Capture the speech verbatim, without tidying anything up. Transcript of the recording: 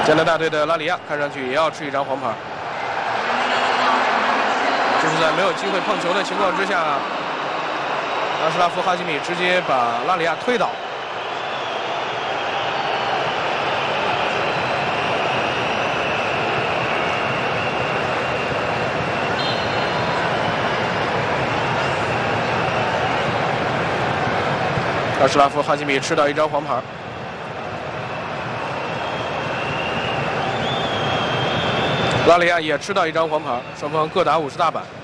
加拿大队的拉里亚看上去也要吃一张黄牌，就是在没有机会碰球的情况之下，阿什拉夫·哈基米直接把拉里亚推倒。 阿什拉夫·哈基米吃到一张黄牌，拉里亚也吃到一张黄牌，双方各打五十大板。